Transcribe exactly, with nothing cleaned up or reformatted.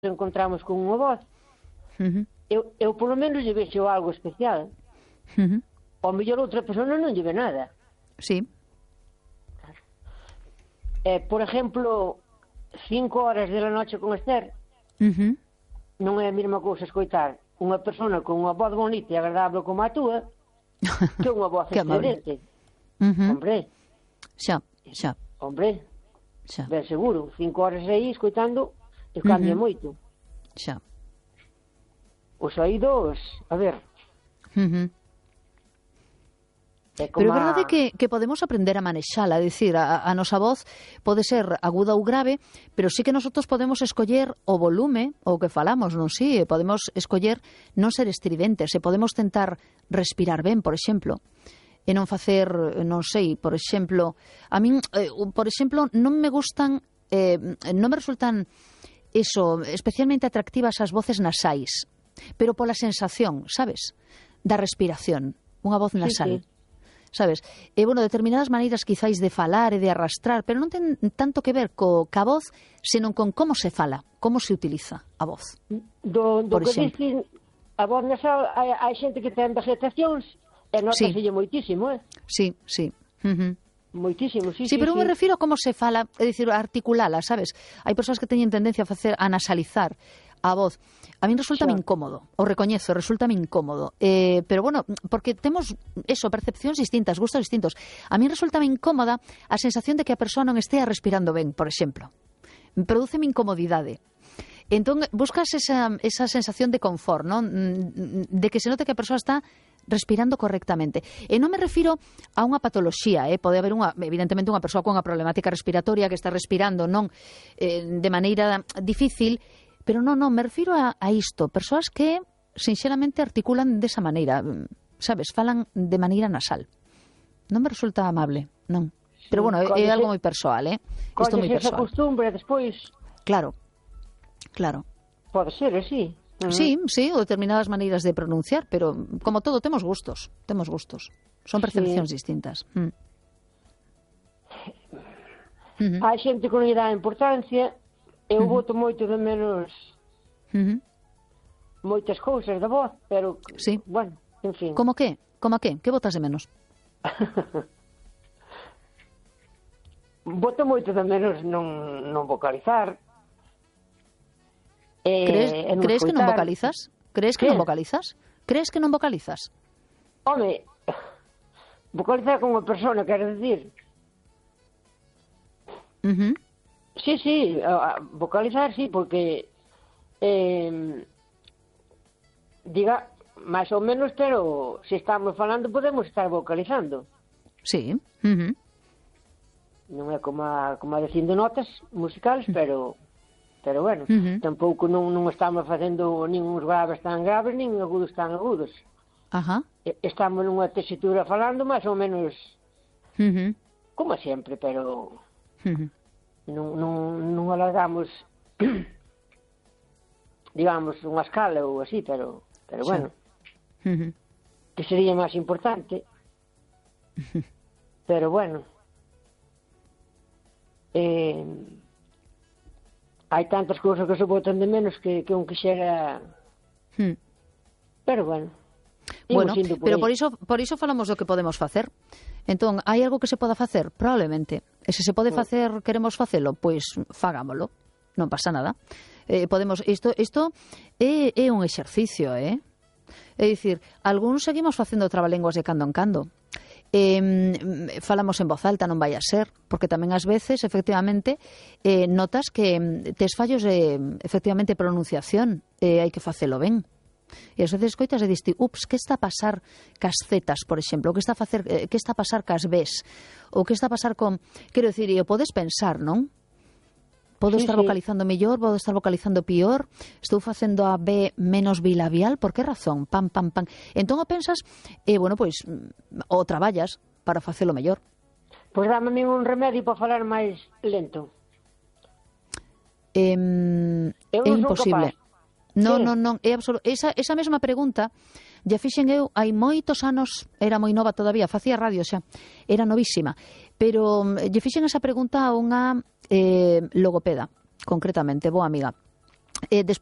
encontramos con unha voz, Uh-huh. eu, eu polo menos lle vexo algo especial. Uh-huh. Ao mellor outra persona non lle ve nada. Sí. Eh, por exemplo, cinco horas de la noche con Esther, Uh-huh. non é a mesma cousa escoitar unha persona con unha voz bonita e agradable como a túa que unha voz Que amable. estridente. Uh-huh. Hombre, Xa, xa, hombre, xa, ben seguro, cinco horas aí escoitando e cambia Ujú. moito. xa. Os oídos, a ver, Uh-huh. é como Pero é a... verdade que, que podemos aprender a manexala, é dicir, a, a nosa voz pode ser aguda ou grave, pero sí que nosotros podemos escoller o volume, o que falamos, non si, sí, podemos escoller non ser estridentes, e podemos tentar respirar ben, por exemplo, e non facer, non sei, por exemplo, a min, eh, por exemplo, non me gustan, eh, non me resultan eso, especialmente atractivas as voces nasais, pero pola sensación, sabes, da respiración, unha voz nasal. sí. Sabes? E, bueno, determinadas maneiras quizáis de falar e de arrastrar, pero non ten tanto que ver co ca voz, senón con como se fala, como se utiliza a voz. Do, do por que exemplo. dicen, a voz nasal, hai, hai xente que ten vegetacións e notaselle Sí. moitísimo, eh? Sí, sí. Uh-huh. Moitísimo, sí, Sí, sí, pero sí. me refiro a como se fala, é dicir, a articulala, sabes? Hai persoas que teñen tendencia a facer a nasalizar a voz. A min resulta Xa. incómodo, o recoñezo, resulta incómodo. Eh, pero bueno, porque temos eso, percepcións distintas, gustos distintos. A min resulta incómoda a sensación de que a persoa non estea respirando ben, por exemplo. Prodúceme incomodidade. Entón, buscas esa, esa sensación de confort, ¿no? De que se note que a persoa está respirando correctamente. E non me refiro a unha patoloxía, eh? Pode haber unha, evidentemente unha persoa con unha problemática respiratoria que está respirando non eh, de maneira difícil, pero non, non, me refiro a, a isto, persoas que sinxelamente articulan desa maneira, sabes, falan de maneira nasal. Non me resulta amable, non. Pero bueno, é, é algo moi persoal, eh? Isto moi Colles esa persoal. costumbre despois, Claro, claro. pode ser así. Uh-huh. Sí, sí, ou determinadas maneiras de pronunciar, pero como todo, temos gustos, temos gustos. Son percepcións Sí. distintas. Mm. Uh-huh. Hai xente que non lle dá importancia, eu Ujú. boto moito de menos Uh-huh. moitas cousas da voz, pero, Sí. bueno, en fin. Como que? Como que? Que botas de menos? Boto moito de menos non, non vocalizar. Eh, Crees, e non crees que non escoitar. vocalizas? Crees que Que? non vocalizas? Crees que non vocalizas? Home, vocalizar con unha persona, quero dicir. Uh-huh. Sí, sí, a- a- vocalizar sí, porque eh, diga, máis ou menos, pero se estamos falando podemos estar vocalizando. Sí. Uh-huh. Non é como a, como a dicindo notas musicales, pero pero bueno, Ujú. tampouco non, non estamos facendo nin uns graves tan graves, nin agudos tan agudos. Ajá. E- Estamos nunha tesitura falando máis ou menos Uh-huh. como sempre, pero Uh-huh. non, non, non alargamos digamos unha escala ou así, pero pero Xa. bueno, Uh-huh. que sería máis importante. Pero bueno, eh, hai tantas cousas que se botan de menos que, que un quixera, Hmm. pero bueno. Bueno, imos indo pero aí. por iso, por iso falamos do que podemos facer. Entón, hai algo que se poda facer? Probablemente. E se se pode facer, queremos facelo, pois fagámolo. Non pasa nada. Eh, podemos, isto, isto é, é un exercicio, eh? É dicir, algúns seguimos facendo trabalenguas de cando en cando. Eh, falamos en voz alta, non vai a ser, porque tamén ás veces, efectivamente, eh, notas que mm, tes fallos de, efectivamente, pronunciación, e hai que facelo ben. E ás veces escoitas e diste, ups, que está a pasar cas zetas, por exemplo, o que está a facer, eh, que está a pasar cas bes, ou que está a pasar con, quero dicir, e o podes pensar, non? Podo Sí, estar sí. vocalizando mellor, podo estar vocalizando pior, estou facendo a B menos bilabial, por que razón? Pam, pam, pam. Entón o pensas, e, bueno, pois, mm, o traballas para facelo mellor. Pois dame a min un remedio para falar máis lento. Eh, Eu é non son imposible. capaz. Non, Sí. non, non, é absoluto. Esa, esa mesma pregunta ya fixen eu hai moitos anos, era moi nova todavía, facía radio xa, era novísima, pero mm, lle fixen esa pregunta a unha eh, logopeda, concretamente, boa amiga. eh,